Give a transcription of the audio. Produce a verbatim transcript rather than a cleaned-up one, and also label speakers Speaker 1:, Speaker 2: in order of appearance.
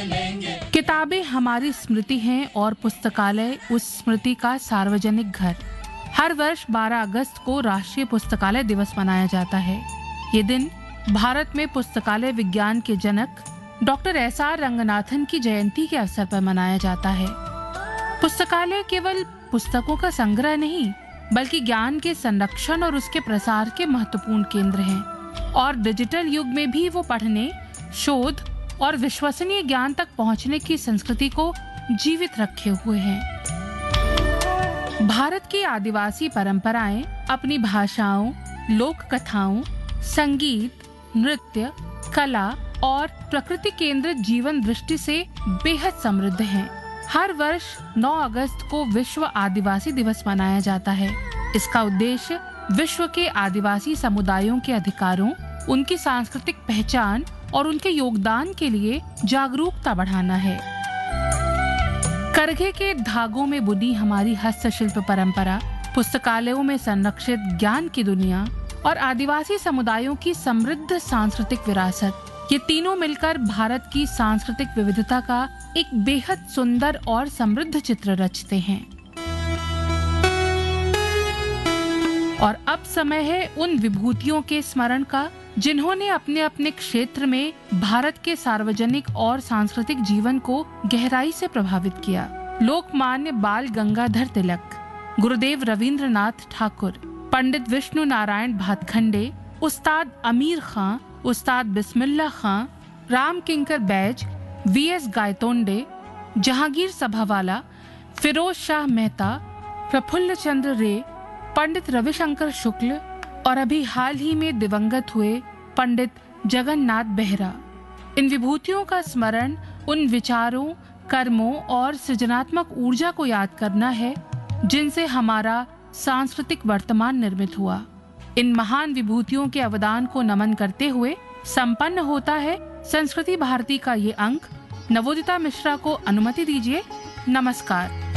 Speaker 1: लेंगे।
Speaker 2: किताबें हमारी स्मृति हैं और पुस्तकालय उस स्मृति का सार्वजनिक घर। हर वर्ष बारह अगस्त को राष्ट्रीय पुस्तकालय दिवस मनाया जाता है। ये दिन भारत में पुस्तकालय विज्ञान के जनक डॉक्टर एस आर रंगनाथन की जयंती के अवसर पर मनाया जाता है। पुस्तकालय केवल पुस्तकों का संग्रह नहीं, बल्कि ज्ञान के संरक्षण और उसके प्रसार के महत्वपूर्ण केंद्र हैं। और डिजिटल युग में भी वो पढ़ने, शोध और विश्वसनीय ज्ञान तक पहुंचने की संस्कृति को जीवित रखे हुए हैं। भारत की आदिवासी परंपराएं अपनी भाषाओं, लोक कथाओं, संगीत, नृत्य, कला और प्रकृति केंद्रित जीवन दृष्टि से बेहद समृद्ध हैं। हर वर्ष नौ अगस्त को विश्व आदिवासी दिवस मनाया जाता है। इसका उद्देश्य विश्व के आदिवासी समुदायों के अधिकारों, उनकी सांस्कृतिक पहचान और उनके योगदान के लिए जागरूकता बढ़ाना है। करघे के धागों में बुनी हमारी हस्तशिल्प परंपरा, पुस्तकालयों में संरक्षित ज्ञान की दुनिया और आदिवासी समुदायों की समृद्ध सांस्कृतिक विरासत, ये तीनों मिलकर भारत की सांस्कृतिक विविधता का एक बेहद सुंदर और समृद्ध चित्र रचते हैं। और अब समय है उन विभूतियों के स्मरण का जिन्होंने अपने अपने क्षेत्र में भारत के सार्वजनिक और सांस्कृतिक जीवन को गहराई से प्रभावित किया। लोकमान्य बाल गंगाधर तिलक, गुरुदेव रविंद्रनाथ ठाकुर, पंडित विष्णु नारायण भातखंडे, उस्ताद अमीर खां, उस्ताद बिस्मिल्लाह खां, राम किंकर बैज, वी एस गायतोंडे, जहांगीर सभावाला, फिरोज शाह मेहता, प्रफुल्ल चंद्र रे, पंडित रविशंकर शुक्ल और अभी हाल ही में दिवंगत हुए पंडित जगन्नाथ बेहरा। इन विभूतियों का स्मरण उन विचारों, कर्मों और सृजनात्मक ऊर्जा को याद करना है जिनसे हमारा सांस्कृतिक वर्तमान निर्मित हुआ। इन महान विभूतियों के अवदान को नमन करते हुए संपन्न होता है संस्कृति भारती का ये अंक। नवोदिता मिश्रा को अनुमति दीजिए। नमस्कार।